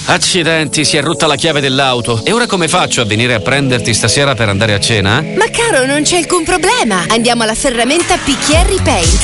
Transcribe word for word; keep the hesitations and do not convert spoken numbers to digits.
Accidenti, si è rotta la chiave dell'auto. E ora come faccio a venire a prenderti stasera per andare a cena? Ma caro, non c'è alcun problema. Andiamo alla ferramenta P Chieri Paint.